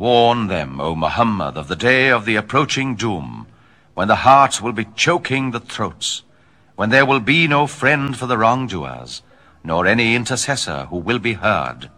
Warn them, O Muhammad, of the day of the approaching doom, when the heart will be choking the throats, when there will be no friend for the wrongdoers, nor any intercessor who will be heard.